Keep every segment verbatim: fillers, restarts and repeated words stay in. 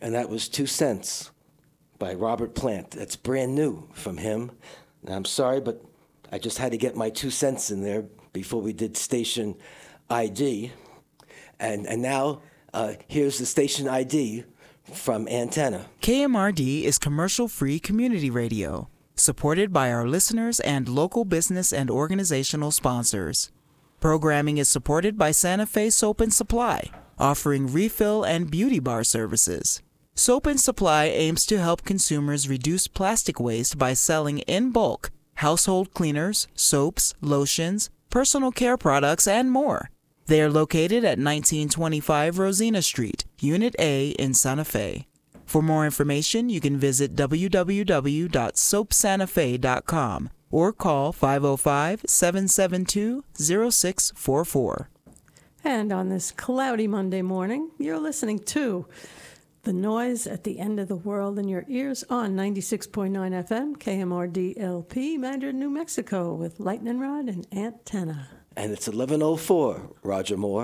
And that was Two Cents by Robert Plant. That's brand new from him. And I'm sorry, but I just had to get my two cents in there before we did station I D. And, and now, uh, here's the station I D from Antenna. K M R D is commercial-free community radio, supported by our listeners and local business and organizational sponsors. Programming is supported by Santa Fe Soap and Supply, offering refill and beauty bar services. Soap and Supply aims to help consumers reduce plastic waste by selling in bulk household cleaners, soaps, lotions, personal care products, and more. They are located at nineteen twenty-five Rosina Street, Unit A in Santa Fe. For more information, you can visit w w w dot soap santa fe dot com or call five oh five, seven seven two, oh six four four. And on this cloudy Monday morning, you're listening to The Noise at the End of the World in your ears on ninety-six point nine F M, K M R D L P, Mandarin, New Mexico, with Lightning Rod and Antenna. And it's eleven oh four, Roger Moore.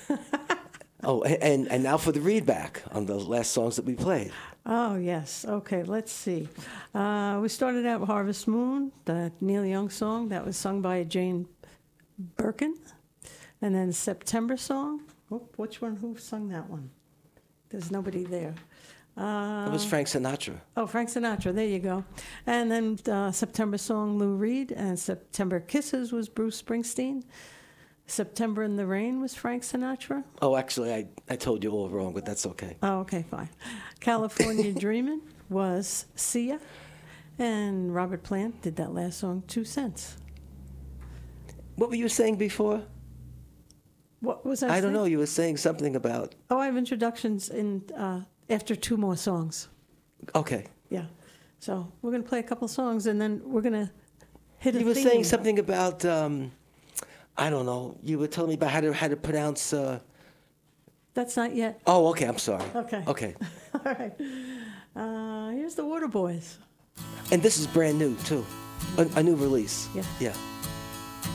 Oh, and, and now for the readback on the last songs that we played. Oh, yes. Okay, let's see. Uh, we started out with Harvest Moon, the Neil Young song. That was sung by Jane Birkin. And then September song. Oh, which one? Who sung that one? There's nobody there. Uh, It was Frank Sinatra. Oh, Frank Sinatra. There you go. And then uh, September song, Lou Reed. And September Kisses was Bruce Springsteen. September in the Rain was Frank Sinatra. Oh, actually, I, I told you all wrong, but that's okay. Oh, okay, fine. California Dreamin' was Sia. And Robert Plant did that last song, Two Cents. What were you saying before? What was I I saying? don't know. You were saying something about... Oh, I have introductions in uh, after two more songs. Okay. Yeah. So we're going to play a couple songs, and then we're going to hit a You were theme. saying something about... Um, I don't know. You were telling me about how to how to pronounce... Uh... That's not yet. Oh, okay. I'm sorry. Okay. Okay. All right. Uh, here's the Water Boys. And this is brand new, too. A, a new release. Yeah. Yeah.